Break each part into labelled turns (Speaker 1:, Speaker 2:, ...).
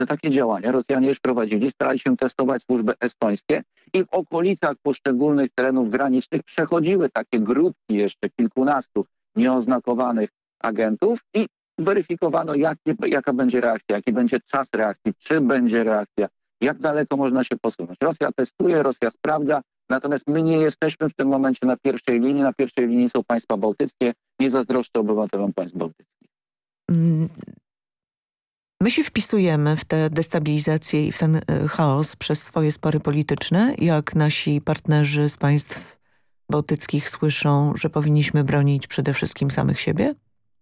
Speaker 1: że takie działania Rosjanie już prowadzili, starali się testować służby estońskie i w okolicach poszczególnych terenów granicznych przechodziły takie grupki jeszcze kilkunastu nieoznakowanych agentów i weryfikowano, jaka będzie reakcja, jaki będzie czas reakcji, czy będzie reakcja, jak daleko można się posunąć. Rosja testuje, Rosja sprawdza, natomiast my nie jesteśmy w tym momencie na pierwszej linii. Na pierwszej linii są państwa bałtyckie. Nie zazdroszczę obywatelom państw bałtyckich.
Speaker 2: My się wpisujemy w tę destabilizację i w ten chaos przez swoje spory polityczne, jak nasi partnerzy z państw bałtyckich słyszą, że powinniśmy bronić przede wszystkim samych siebie?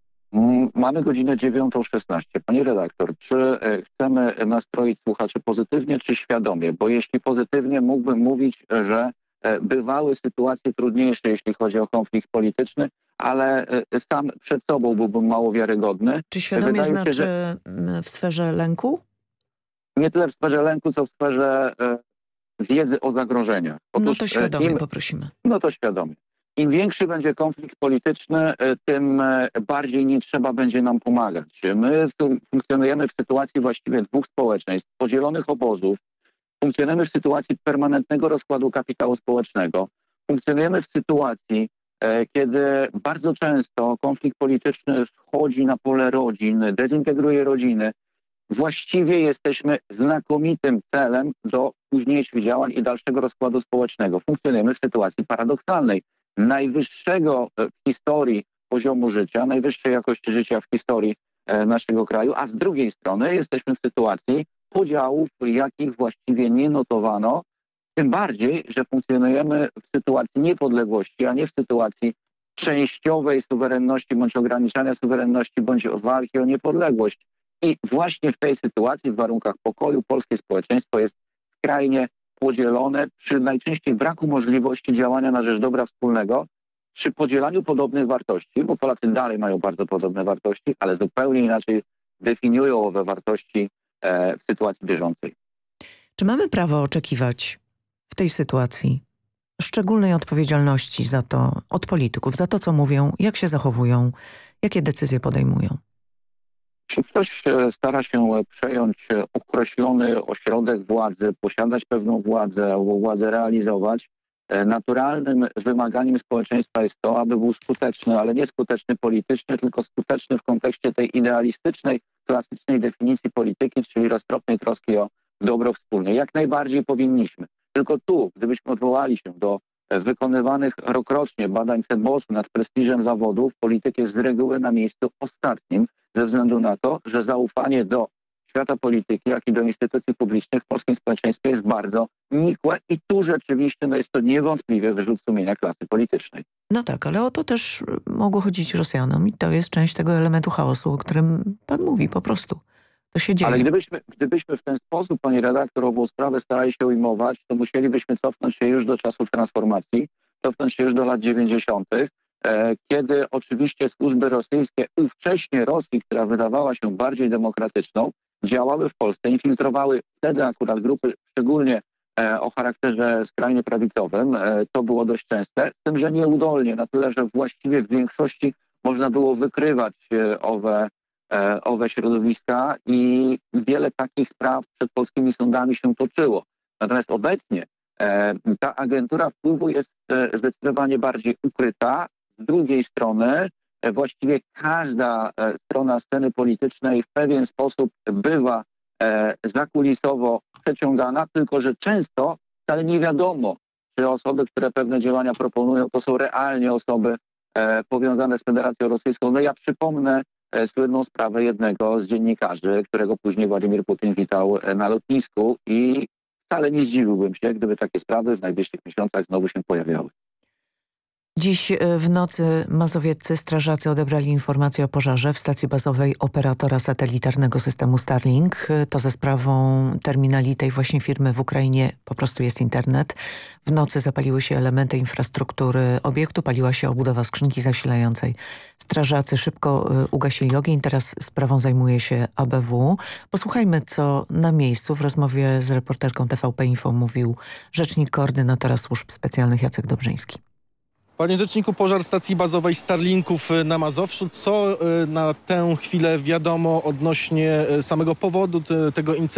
Speaker 1: Mamy godzinę 9:16. Pani redaktor, czy chcemy nastroić słuchaczy pozytywnie, czy świadomie? Bo jeśli pozytywnie, mógłbym mówić, że bywały sytuacje trudniejsze, jeśli chodzi o konflikt polityczny, ale sam przed sobą byłbym mało wiarygodny.
Speaker 2: Czy świadomie
Speaker 1: Wydaje
Speaker 2: znaczy
Speaker 1: się, że
Speaker 2: w sferze lęku?
Speaker 1: nie tyle w sferze lęku, co w sferze wiedzy o zagrożeniach.
Speaker 2: No to świadomie poprosimy.
Speaker 1: No to świadomie. Im większy będzie konflikt polityczny, tym bardziej nie trzeba będzie nam pomagać. My funkcjonujemy w sytuacji właściwie dwóch społeczeństw, podzielonych obozów, funkcjonujemy w sytuacji permanentnego rozkładu kapitału społecznego, funkcjonujemy w sytuacji, kiedy bardzo często konflikt polityczny wchodzi na pole rodzin, dezintegruje rodziny. Właściwie jesteśmy znakomitym celem do późniejszych działań i dalszego rozkładu społecznego. Funkcjonujemy w sytuacji paradoksalnej. Najwyższego w historii poziomu życia, najwyższej jakości życia w historii naszego kraju, a z drugiej strony jesteśmy w sytuacji podziałów, jakich właściwie nie notowano, tym bardziej, że funkcjonujemy w sytuacji niepodległości, a nie w sytuacji częściowej suwerenności, bądź ograniczania suwerenności, bądź walki o niepodległość. I właśnie w tej sytuacji, w warunkach pokoju, polskie społeczeństwo jest skrajnie podzielone przy najczęściej braku możliwości działania na rzecz dobra wspólnego, przy podzielaniu podobnych wartości, bo Polacy dalej mają bardzo podobne wartości, ale zupełnie inaczej definiują owe wartości w sytuacji bieżącej.
Speaker 2: Czy mamy prawo oczekiwać w tej sytuacji szczególnej odpowiedzialności za to od polityków, za to, co mówią, jak się zachowują, jakie decyzje podejmują?
Speaker 1: Jeśli ktoś stara się przejąć określony ośrodek władzy, posiadać pewną władzę realizować, naturalnym wymaganiem społeczeństwa jest to, aby był skuteczny, ale nie skuteczny politycznie, tylko skuteczny w kontekście tej idealistycznej, klasycznej definicji polityki, czyli roztropnej troski o dobro wspólne. Jak najbardziej powinniśmy. Tylko tu, gdybyśmy odwołali się do wykonywanych rokrocznie badań CBOS-u nad prestiżem zawodów, polityk jest z reguły na miejscu ostatnim, ze względu na to, że zaufanie do świata polityki, jak i do instytucji publicznych w polskim społeczeństwie jest bardzo nikłe i tu rzeczywiście jest to niewątpliwie wyrzut sumienia klasy politycznej.
Speaker 2: No tak, ale o to też mogło chodzić Rosjanom i to jest część tego elementu chaosu, o którym pan mówi po prostu. To się dzieje.
Speaker 1: Ale gdybyśmy w ten sposób, pani redaktor, ową sprawę starali się ujmować, to musielibyśmy cofnąć się już do czasów transformacji, cofnąć się już do lat 90., kiedy oczywiście służby rosyjskie, ówcześnie Rosji, która wydawała się bardziej demokratyczną, działały w Polsce, infiltrowały wtedy akurat grupy szczególnie o charakterze skrajnie prawicowym. To było dość częste, z tym, że nieudolnie, na tyle, że właściwie w większości można było wykrywać owe środowiska i wiele takich spraw przed polskimi sądami się toczyło. Natomiast obecnie ta agentura wpływu jest zdecydowanie bardziej ukryta. Z drugiej strony właściwie każda strona sceny politycznej w pewien sposób bywa zakulisowo przeciągana, tylko że często wcale nie wiadomo, czy osoby, które pewne działania proponują, to są realnie osoby powiązane z Federacją Rosyjską. No ja przypomnę słynną sprawę jednego z dziennikarzy, którego później Władimir Putin witał na lotnisku i wcale nie zdziwiłbym się, gdyby takie sprawy w najbliższych miesiącach znowu się pojawiały.
Speaker 2: Dziś w nocy mazowieccy strażacy odebrali informację o pożarze w stacji bazowej operatora satelitarnego systemu Starlink. To za sprawą terminali tej właśnie firmy w Ukrainie po prostu jest internet. W nocy zapaliły się elementy infrastruktury obiektu, paliła się obudowa skrzynki zasilającej. Strażacy szybko ugasili ogień, teraz sprawą zajmuje się ABW. Posłuchajmy, co na miejscu w rozmowie z reporterką TVP Info mówił rzecznik koordynatora służb specjalnych Jacek Dobrzyński.
Speaker 3: Panie rzeczniku, pożar stacji bazowej Starlinków na Mazowszu. Co na tę chwilę wiadomo odnośnie samego powodu tego incydentu?